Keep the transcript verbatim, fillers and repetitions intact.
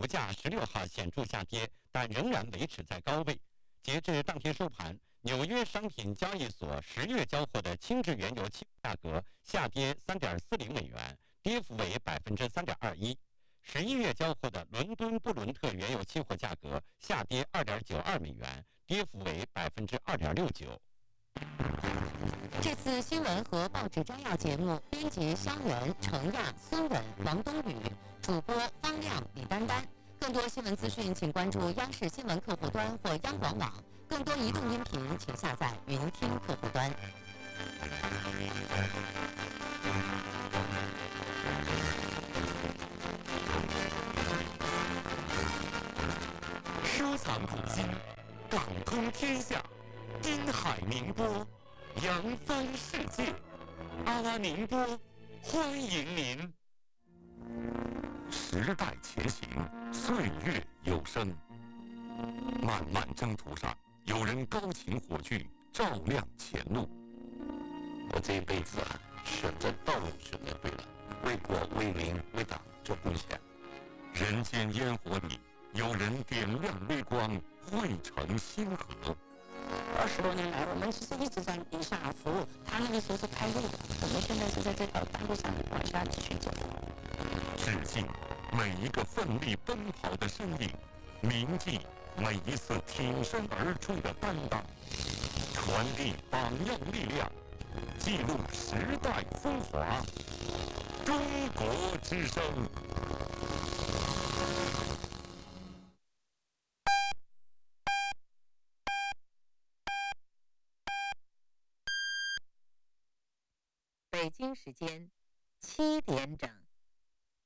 价十六号显著下跌，但仍然维持在高位。截至当天收盘，纽约商品交易所十月交货的轻质原油期货价格下跌三点四零美元，跌幅为百分之三点二一。十一月交货的伦敦布伦特原油期货价格下跌二点九二美元，跌幅为百分之二点六九。 这次新闻和报纸摘要节目，编辑香元、程亚、孙稳、王东宇，主播方亮、李丹丹。更多新闻资讯，请关注央视新闻客户端或央广网。更多移动音频，请下载云听客户端。 收藏古今，港通天下，滨海宁波，扬帆世界。阿拉宁波，欢迎您。时代前行，岁月有声。漫漫征途上，有人高擎火炬，照亮前路。 我这一辈子啊，选择道路选择对了，为国为民为党做贡献。 人间烟火里，有人点亮微光，汇成星河。 二十多年来，我们其实一直在地下服务。他那个时候是开路的，我们现在是在这条大路上往下继续走。 致敬每一个奋力奔跑的身影，铭记每一次挺身而出的担当，传递榜样力量，记录时代风华。中国之声。 北京时间七点整。